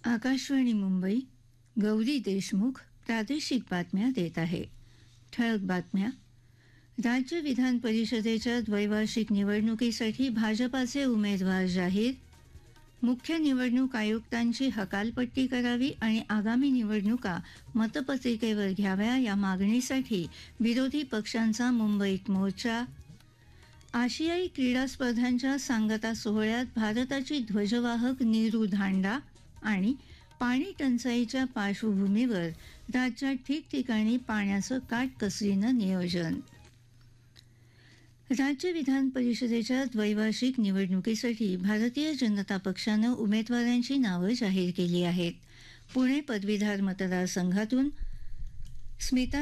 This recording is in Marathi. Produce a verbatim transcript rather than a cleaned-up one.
आकाशवाणी मुंबई. गौरी देशमुख प्रादेशिक बातम्या देत आहे. ठळक बातम्या. राज्य विधान परिषदेच्या द्वैवार्षिक निवडणुकीसाठी भाजपाचे उमेदवार जाहीर. मुख्य निवडणूक आयुक्तांची हकालपट्टी करावी आणि आगामी निवडणुका मतपत्रिकेवर घ्याव्या या मागणीसाठी विरोधी पक्षांचा मुंबईत मोर्चा. आशियाई क्रीडा स्पर्धांच्या सांगता सोहळ्यात भारताची ध्वजवाहक नीरू धांडा आणि पाणी टंचाईच्या पार्श्वभूमीवर राज्यात ठिकठिकाणी पाण्याचं काटकसरीनं नियोजन. राज्य विधान परिषदेच्या द्वैवार्षिक निवडणुकीसाठी भारतीय जनता पक्षानं उमेदवारांची नावं जाहीर केली आहेत. पुणे पदवीधर मतदारसंघातून स्मिता